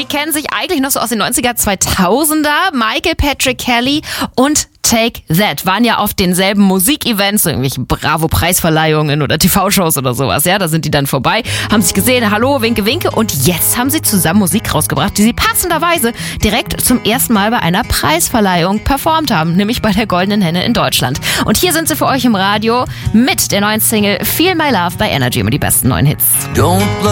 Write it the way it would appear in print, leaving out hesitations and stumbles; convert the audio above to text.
kennen sich eigentlich noch so aus den 90er, 2000er. Michael Patrick Kelly und Take That waren ja auf denselben Musikevents, irgendwelche Bravo-Preisverleihungen oder TV-Shows oder sowas. Ja, da sind die dann vorbei, haben sich gesehen, hallo, winke, winke. Und jetzt haben sie zusammen Musik rausgebracht, die sie passenderweise direkt zum ersten Mal bei einer Preisverleihung performt haben, nämlich bei der Goldenen Henne in Deutschland. Und hier sind sie für euch im Radio mit der neuen Single Feel My Love bei Energy, immer die besten neuen Hits.